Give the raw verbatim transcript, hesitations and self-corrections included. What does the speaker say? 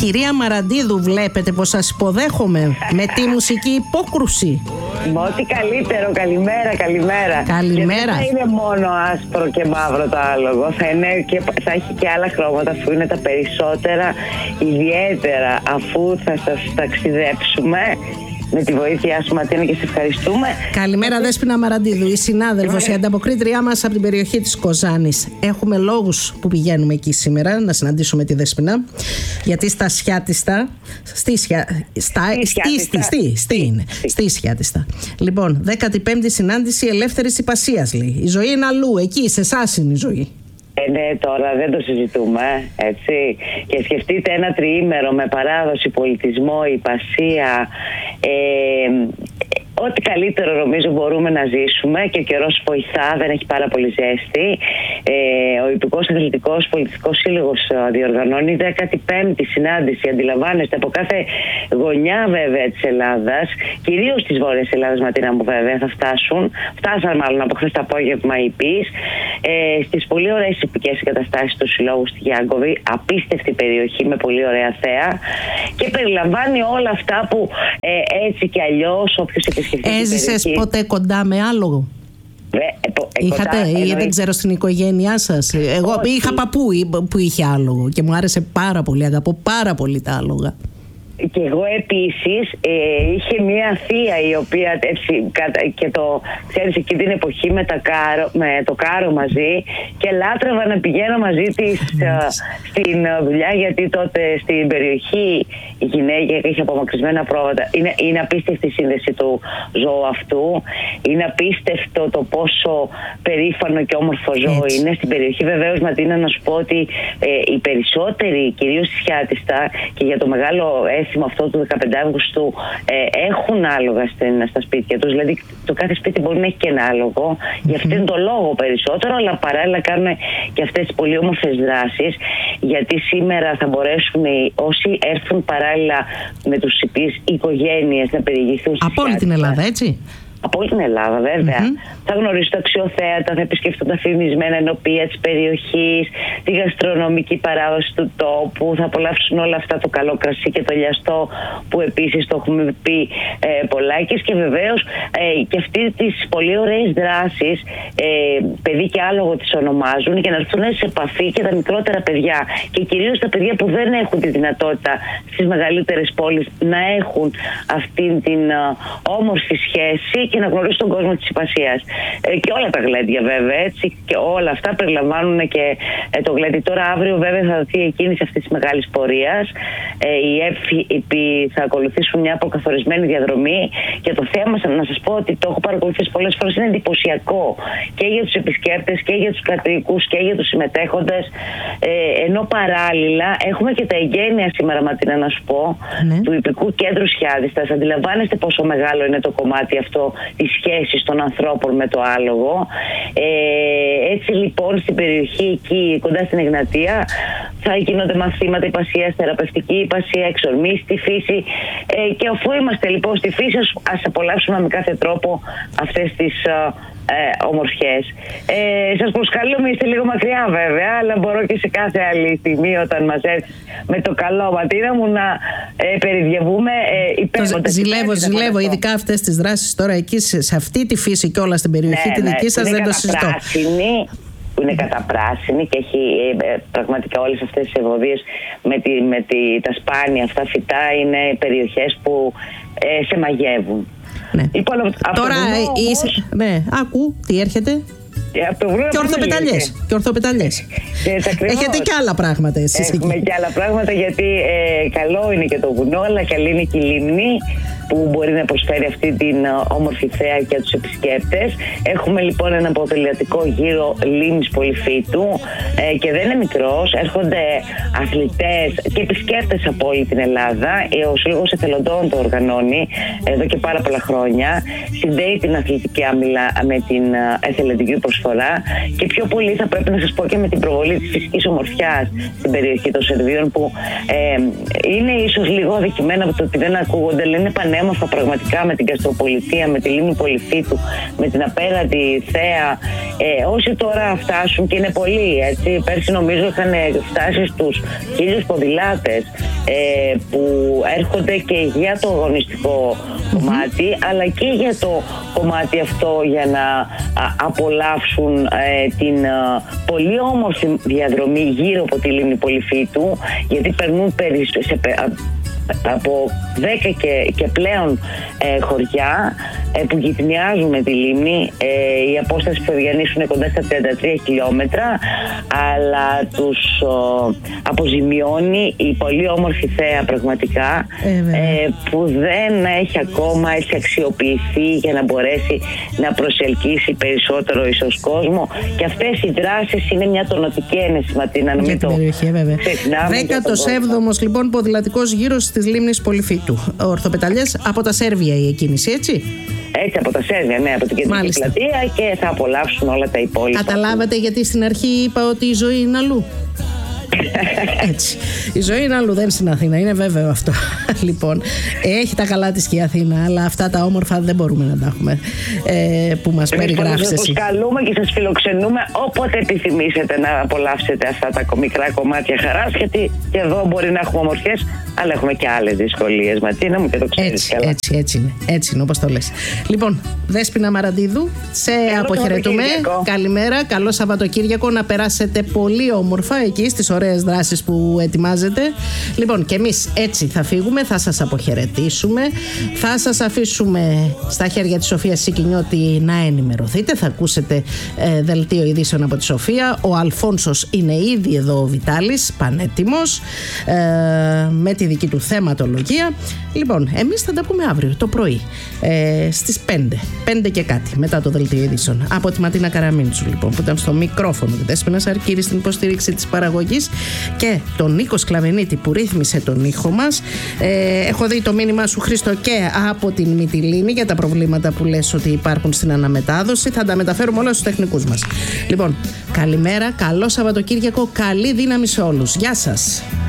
Κυρία Μαραντίδου, βλέπετε πως σας υποδέχομαι με τη μουσική υπόκρουση. Με ό,τι καλύτερο, καλημέρα, καλημέρα. Καλημέρα. Δεν θα είναι μόνο άσπρο και μαύρο το άλογο, θα, είναι και, θα έχει και άλλα χρώματα, αφού είναι τα περισσότερα, ιδιαίτερα αφού θα σας ταξιδέψουμε. Με τη βοήθειά σου, Ματίνα, και σε ευχαριστούμε. Καλημέρα, Δέσποινα Μαραντίδου, η συνάδελφος, η ανταποκρίτριά μας από την περιοχή της Κοζάνης. Έχουμε λόγους που πηγαίνουμε εκεί σήμερα να συναντήσουμε τη Δέσποινα, γιατί στα Σιάτιστα. Στη Σιά, στα, στη, στη, στη, στη είναι. Στη Σιάτιστα. Λοιπόν, δέκατη πέμπτη συνάντηση ελεύθερης υπασίας, λέει. Η ζωή είναι αλλού, εκεί, σε εσάς είναι η ζωή. Ε, ναι, τώρα δεν το συζητούμε, έτσι. Και σκεφτείτε ένα τριήμερο με παράδοση, πολιτισμό, υπασία, ε, ό,τι καλύτερο νομίζω μπορούμε να ζήσουμε, και ο καιρός βοηθά, δεν έχει πάρα πολύ ζέστη. Ε, ο Υπουργός Αθλητικός Πολιτιστικός Σύλλογος διοργανώνει δέκατη πέμπτη συνάντηση, αντιλαμβάνεστε, από κάθε γωνιά βέβαια της Ελλάδας, κυρίως της Βόρειας Ελλάδας, Ματίνα μου, βέβαια θα φτάσουν, φτάσαν μάλλον από χθες το απόγευμα οι ΠΙΣ, ε, στις πολύ ωραίες υπηκές εγκαταστάσεις του Συλλόγου στη Γιάνγκοβη, απίστευτη περιοχή με πολύ ωραία θέα, και περιλαμβάνει όλα αυτά που ε, έτσι κι αλλιώς όποιος επισκεφτεί. Έζησες ποτέ κοντά με άλογο? Ε, ε, Είχατε, κοντά, ή δεν ξέρω, στην οικογένειά σας? Εγώ όχι. Είχα παππού που είχε άλογο και μου άρεσε πάρα πολύ, αγαπώ πάρα πολύ τα άλογα. Και εγώ επίσης ε, είχε μία θεία η οποία έτσι, και το ξέρεις, εκεί την εποχή με, τα κάρο, με το κάρο μαζί, και λάτρευα να πηγαίνω μαζί της ε, στην δουλειά, γιατί τότε στην περιοχή η γυναίκα είχε απομακρυσμένα πρόβατα. Είναι, είναι απίστευτη η σύνδεση του ζώου αυτού, είναι απίστευτο το πόσο περήφανο και όμορφο ζώο έτσι είναι στην περιοχή. Βεβαίως, Ματίνα, να σου πω ότι ε, οι περισσότεροι, κυρίως στη Σιάτιστα, και για το μεγάλο αυτό του δεκαπέντε Αυγούστου, ε, έχουν άλογα στην, στα σπίτια τους. Δηλαδή το κάθε σπίτι μπορεί να έχει και ένα άλογο, mm-hmm. για αυτήν τον λόγο περισσότερο, αλλά παράλληλα κάνουν και αυτές τις πολύ όμορφες δράσεις, γιατί σήμερα θα μπορέσουν όσοι έρθουν παράλληλα με τους ΥΠΗΣ οικογένειες να περιηγηθούν από όλη την Ελλάδα, έτσι. Από όλη την Ελλάδα, βέβαια. Mm-hmm. Θα γνωρίσουν τα αξιοθέατα, θα επισκεφτούν τα φημισμένα ενοπεία της περιοχής, τη γαστρονομική παράδοση του τόπου, θα απολαύσουν όλα αυτά, το καλό κρασί και το λιαστό, που επίσης το έχουμε πει ε, πολλάκις, και βεβαίως ε, και αυτές τις πολύ ωραίες δράσεις, ε, παιδί και άλογο τις ονομάζουν, για να έρθουν σε επαφή και τα μικρότερα παιδιά, και κυρίως τα παιδιά που δεν έχουν τη δυνατότητα στις μεγαλύτερες πόλεις να έχουν αυτήν την uh, όμορφη σχέση και να γνωρίσουν τον κόσμο της υπασίας. Ε, και όλα τα γλέντια βέβαια, έτσι, και όλα αυτά περιλαμβάνουν και ε, το γλέντι. Τώρα αύριο βέβαια θα δοθεί η κίνηση αυτής της μεγάλης πορείας. Ε, οι ΕΦΗ θα ακολουθήσουν μια αποκαθορισμένη διαδρομή, και το θέμα, να σας πω ότι το έχω παρακολουθήσει πολλές φορές, είναι εντυπωσιακό και για τους επισκέπτες και για τους κατοικούς και για τους συμμετέχοντες. Ε, ενώ παράλληλα έχουμε και τα εγγένεια σήμερα, Ματίνα, να σου πω, ναι, του Ιππικού Κέντρου Σιάτιστας. Αντιλαμβάνεστε πόσο μεγάλο είναι το κομμάτι αυτό της σχέσης των ανθρώπων με το άλογο. Ε, έτσι λοιπόν στην περιοχή εκεί κοντά στην Εγνατία θα γίνονται μαθήματα υπασίας, θεραπευτική υπασία, εξορμής στη φύση, ε, και αφού είμαστε λοιπόν στη φύση, ας απολαύσουμε με κάθε τρόπο αυτές τις Ε, ομορφιές. Ε, σας προσκαλώ, μην είστε λίγο μακριά βέβαια, αλλά μπορώ και σε κάθε άλλη στιγμή όταν μας έρθει με το καλό, Ματίνα μου, να ε, περιδιαβούμε ε, υπέροχα. Ζηλεύω, ζηλεύω, ειδικά αυτές τις δράσεις τώρα εκεί, σε αυτή τη φύση και όλα στην περιοχή, ναι, τη δική ναι, σας, δεν το συζητώ. Που είναι καταπράσινη και έχει ε, πραγματικά όλες αυτές τις ευωδίες με, τη, με τη, τα σπάνια αυτά φυτά, είναι περιοχές που ε, σε μαγεύουν. Ναι. Λοιπόν, τώρα είσαι... όμως... ναι, άκου τι έρχεται. Και ορθοπεταλιές. Και ορθοπεταλιές. Έχετε και άλλα πράγματα εσείς. Έχουμε και άλλα πράγματα, γιατί ε, καλό είναι και το βουνό, αλλά καλή είναι και η λίμνη που μπορεί να προσφέρει αυτή την όμορφη θέα για τους επισκέπτες. Έχουμε λοιπόν ένα αποτελεσματικό γύρο λίμνης Πολυφύτου, ε, και δεν είναι μικρός. Έρχονται αθλητές και επισκέπτες από όλη την Ελλάδα. Ο Σύλλογος Εθελοντών το οργανώνει εδώ και πάρα πολλά χρόνια. Συνδέει την αθλητική άμυλα με την εθελοντική προσφορά φορά, και πιο πολύ θα πρέπει να σας πω και με την προβολή της φυσικής ομορφιάς στην περιοχή των Σερβίων, που ε, είναι ίσως λίγο αδικημένα από το ότι δεν ακούγονται, αλλά είναι πανέμορφα πραγματικά, με την Καστροπολιτεία, με τη λίμνη Πολυφίτου, με την απέραντη θέα. Ε, όσοι τώρα φτάσουν, και είναι πολλοί, έτσι, πέρσι νομίζω είχαν φτάσει στους χίλιους ποδηλάτες ε, που έρχονται και για το αγωνιστικό mm-hmm. κομμάτι, αλλά και για το κομμάτι αυτό, για να α, απολαύσουν ε, την α, πολύ όμορφη διαδρομή γύρω από τη λίμνη Πολυφίτου, γιατί περνούν περι, σε, από δέκα και, και πλέον ε, χωριά ε, που γυτνιάζουν με τη λίμνη. Ε, η απόσταση που θα διανύσουν κοντά στα τριάντα τρία χιλιόμετρα, αλλά τους ο, αποζημιώνει η πολύ όμορφη θέα πραγματικά, ε, ε, που δεν έχει ακόμα έχει αξιοποιηθεί για να μπορέσει να προσελκύσει περισσότερο ίσως κόσμο, και αυτές οι δράσεις είναι μια τονωτική ένεση, Ματίνα, να μην το ξεχνάμε. δέκατος έβδομος λοιπόν ποδηλατικός γύρος της λίμνης Πολυφίτου. Ορθοπεταλιές από τα Σέρβια η εκκίνηση, έτσι. Έτσι, από τα Σέρβια, ναι, από την κεντρική πλατεία, και θα απολαύσουν όλα τα υπόλοιπα. Καταλάβατε γιατί στην αρχή είπα ότι η ζωή είναι αλλού? Έτσι. Η ζωή είναι αλλού, δεν στην Αθήνα, είναι βέβαιο αυτό. Λοιπόν, έχει τα καλά της και η Αθήνα, αλλά αυτά τα όμορφα δεν μπορούμε να τα έχουμε ε, που μας περιγράφεις εσύ. Σας καλούμε και σας φιλοξενούμε όποτε επιθυμήσετε να απολαύσετε αυτά τα μικρά κομμάτια χαράς, γιατί και εδώ μπορεί να έχουμε ομορφιές, αλλά έχουμε και άλλες δυσκολίες, Ματίνα μου, και το ξέρεις έτσι, καλά. Έτσι, έτσι είναι, έτσι είναι όπως το λες. Λοιπόν, Δέσποινα Μαραντίδου, σε καλό αποχαιρετούμε. Καλημέρα, καλό Σαββατοκύριακο, να περάσετε πολύ όμορφα εκεί στις ωραίες δράσεις που ετοιμάζετε. Λοιπόν, και εμείς έτσι θα φύγουμε, θα σας αποχαιρετήσουμε, θα σας αφήσουμε στα χέρια της Σοφίας Σικινιώτη να ενημερωθείτε. Θα ακούσετε ε, δελτίο ειδήσεων από τη Σοφία. Ο Αλφόνσος είναι ήδη εδώ, ο Βιτάλης, πανέτοιμος, ε, με τη δική του θεματολογία. Λοιπόν, εμείς θα τα πούμε αύριο το πρωί, ε, στις πέντε, πέντε και κάτι, μετά το δελτίο ειδήσεων. Από τη Ματίνα Καραμίντσου, λοιπόν, που ήταν στο μικρόφωνο, τη Δέσποινα Σαρκύρη στην υποστήριξη της παραγωγής, και τον Νίκο Σκλαβενίτη που ρύθμισε τον ήχο μας. Ε, έχω δει το μήνυμά σου, Χρήστο, και από την Μυτιλήνη για τα προβλήματα που λες ότι υπάρχουν στην αναμετάδοση. Θα τα μεταφέρουμε όλα στους τεχνικούς μας. Λοιπόν, καλημέρα, καλό Σαββατοκύριακο, καλή δύναμη σε όλους. Γεια σας.